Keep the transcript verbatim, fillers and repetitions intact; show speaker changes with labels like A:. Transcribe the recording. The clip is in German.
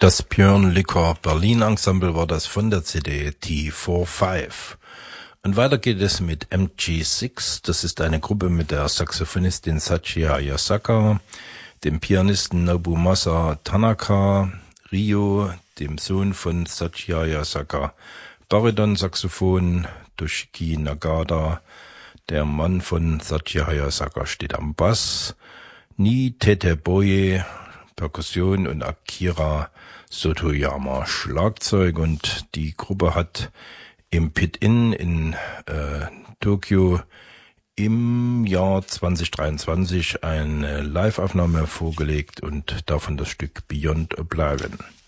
A: Das Björn Licker Berlin Ensemble war das von der C D T fünf. Und weiter geht es mit M G sechs. Das ist eine Gruppe mit der Saxophonistin Sachi Hayasaka, dem Pianisten Nobumasa Tanaka, Ryo, dem Sohn von Sachi Hayasaka, Bariton-Saxophon, Toshiki Nagata, der Mann von Sachi Hayasaka steht am Bass, Ni Teteboye, Perkussion und Akira Sotoyama Schlagzeug. Und die Gruppe hat im Pit-In in äh, Tokio im Jahr zwanzig dreiundzwanzig eine Live-Aufnahme vorgelegt und davon das Stück Beyond Oblivion.